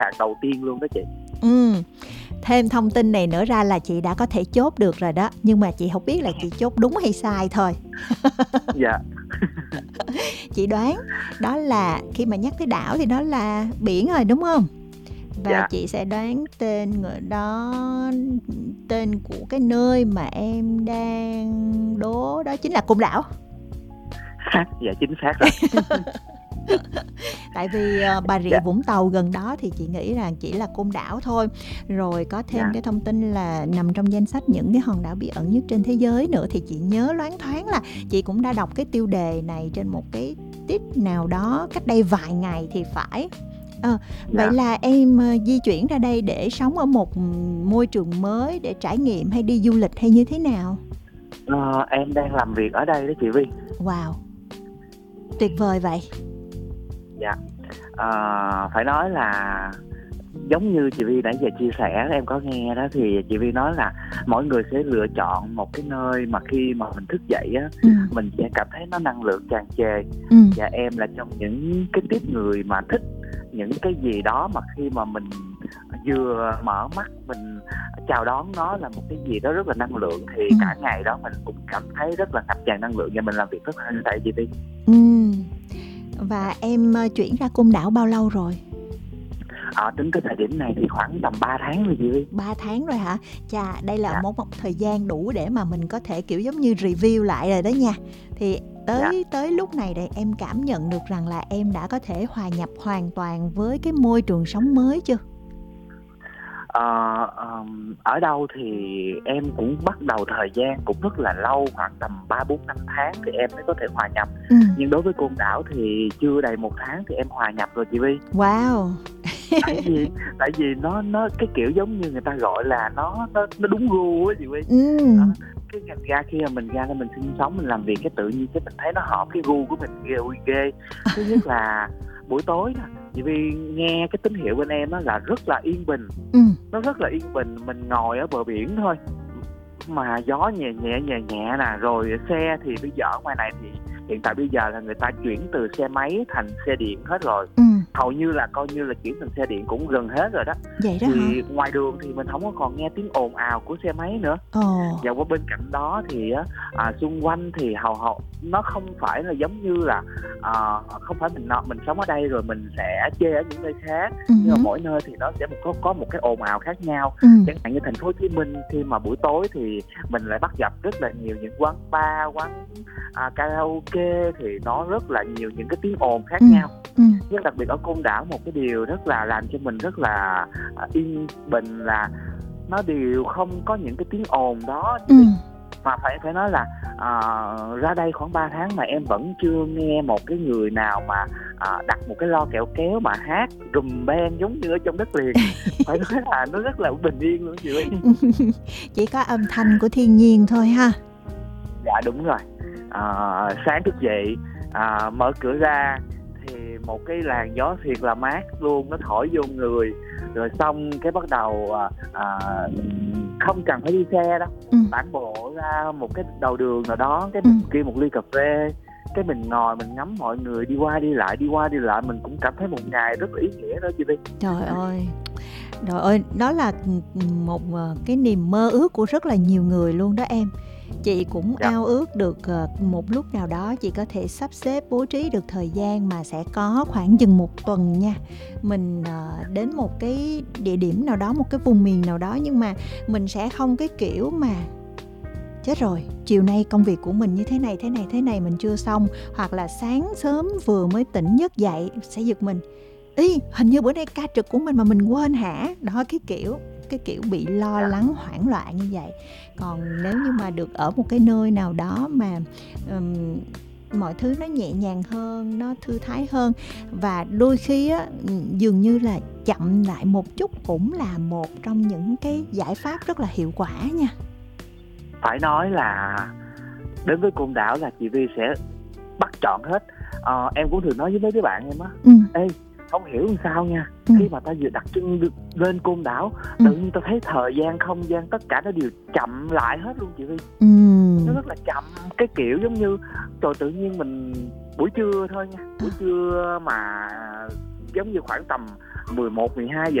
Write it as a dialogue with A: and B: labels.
A: hạng đầu tiên luôn đó chị.
B: Thêm thông tin này nữa ra là chị đã có thể chốt được rồi đó. Nhưng mà chị không biết là chị chốt đúng hay sai thôi.
A: Dạ.
B: Chị đoán đó là khi mà nhắc tới đảo thì đó là biển rồi đúng không? Và
A: Dạ.
B: chị sẽ đoán tên người đó, tên của cái nơi mà em đang đố đó chính là Côn Đảo.
A: Dạ chính xác rồi.
B: Tại vì Bà Rịa Vũng Tàu gần đó thì chị nghĩ là chỉ là Côn Đảo thôi. Rồi có thêm cái thông tin là nằm trong danh sách những cái hòn đảo bí ẩn nhất trên thế giới nữa. Thì chị nhớ loáng thoáng là chị cũng đã đọc cái tiêu đề này trên một cái tip nào đó cách đây vài ngày thì phải. Vậy là em di chuyển ra đây để sống ở một môi trường mới, để trải nghiệm hay đi du lịch hay như thế nào?
A: Em đang làm việc ở đây đó chị Vi.
B: Wow, tuyệt vời vậy.
A: Dạ. Phải nói là giống như chị Vi nãy giờ chia sẻ, em có nghe đó, thì chị Vi nói là mỗi người sẽ lựa chọn một cái nơi mà khi mà mình thức dậy á, mình sẽ cảm thấy nó năng lượng tràn trề. Và em là trong những cái tiếp người mà thích những cái gì đó mà khi mà mình vừa mở mắt mình chào đón nó là một cái gì đó rất là năng lượng, thì cả ngày đó mình cũng cảm thấy rất là ngập tràn năng lượng và mình làm việc rất là hăng say chị Vi.
B: Và em chuyển ra Côn Đảo bao lâu rồi?
A: Tính tới thời điểm này thì khoảng tầm 3 tháng rồi chị Vi.
B: 3 tháng rồi hả? Chà, đây là một thời gian đủ để mà mình có thể kiểu giống như review lại rồi đó nha. Thì tới lúc này đây em cảm nhận được rằng là em đã có thể hòa nhập hoàn toàn với cái môi trường sống mới chưa?
A: Ở đâu thì em cũng bắt đầu thời gian cũng rất là lâu, khoảng tầm 3-4-5 tháng thì em mới có thể hòa nhập. Nhưng đối với Côn Đảo thì chưa đầy 1 tháng thì em hòa nhập rồi chị Vi.
B: Wow.
A: Tại vì nó cái kiểu giống như người ta gọi là nó đúng gu á chị Vi. Cái ra khi mà mình ra đây mình sinh sống, mình làm việc cái tự nhiên cái mình thấy nó hợp cái gu của mình ghê. Thứ nhất là buổi tối nè, chị Vi nghe cái tín hiệu bên em á là rất là yên bình. Nó rất là yên bình, mình ngồi ở bờ biển thôi mà gió nhẹ nè, rồi xe thì bây giờ ở ngoài này thì hiện tại bây giờ là người ta chuyển từ xe máy thành xe điện hết rồi. Hầu như là coi như là chuyển thành xe điện cũng gần hết rồi đó.
B: Vậy đó
A: thì
B: hả?
A: Ngoài đường thì mình không có còn nghe tiếng ồn ào của xe máy nữa. Và qua bên cạnh đó thì xung quanh thì hầu nó không phải là giống như là không phải mình sống ở đây rồi mình sẽ chê ở những nơi khác. Nhưng mà mỗi nơi thì nó sẽ có một cái ồn ào khác nhau. Chẳng hạn như thành phố Hồ Chí Minh, khi mà buổi tối thì mình lại bắt gặp rất là nhiều những quán bar, quán karaoke, thì nó rất là nhiều những cái tiếng ồn khác nhau. Nhưng đặc biệt ở Côn Đảo một cái điều rất là làm cho mình rất là yên bình là nó đều không có những cái tiếng ồn đó. Mà phải nói là ra đây khoảng 3 tháng mà em vẫn chưa nghe một cái người nào mà đặt một cái loa kẹo kéo mà hát rùm beng giống như ở trong đất liền. Phải nói là nó rất là bình yên luôn chị ơi.
B: Chỉ có âm thanh của thiên nhiên thôi ha.
A: Dạ đúng rồi. Sáng thức dậy mở cửa ra thì một cái làn gió thiệt là mát luôn, nó thổi vô người. Rồi xong cái bắt đầu không cần phải đi xe đâu, tản bộ ra một cái đầu đường nào đó, cái mình kêu một ly cà phê, cái mình ngồi mình ngắm mọi người đi qua đi lại, mình cũng cảm thấy một ngày rất là ý nghĩa đó chị Vi.
B: Trời ơi, đó là một cái niềm mơ ước của rất là nhiều người luôn đó em. Chị cũng ao ước được một lúc nào đó chị có thể sắp xếp bố trí được thời gian mà sẽ có khoảng chừng 1 tuần nha. Mình đến một cái địa điểm nào đó, một cái vùng miền nào đó, nhưng mà mình sẽ không cái kiểu mà chết rồi, chiều nay công việc của mình như thế này mình chưa xong, hoặc là sáng sớm vừa mới tỉnh giấc dậy sẽ giật mình, hình như bữa nay ca trực của mình mà mình quên hả. Đó, cái kiểu bị lo lắng hoảng loạn như vậy. Còn nếu như mà được ở một cái nơi nào đó mà mọi thứ nó nhẹ nhàng hơn, nó thư thái hơn, và đôi khi á, dường như là chậm lại một chút cũng là một trong những cái giải pháp rất là hiệu quả nha.
A: Phải nói là đến với Côn Đảo là chị Vi sẽ bắt chọn hết. Em cũng thường nói với mấy đứa bạn em á, ê không hiểu làm sao nha, khi mà ta vừa đặt chân lên Côn Đảo, tự nhiên ta thấy thời gian, không gian, tất cả nó đều chậm lại hết luôn chị Vi. Nó rất là chậm, cái kiểu giống như rồi tự nhiên mình buổi trưa thôi nha, buổi trưa mà giống như khoảng tầm 11, 12 giờ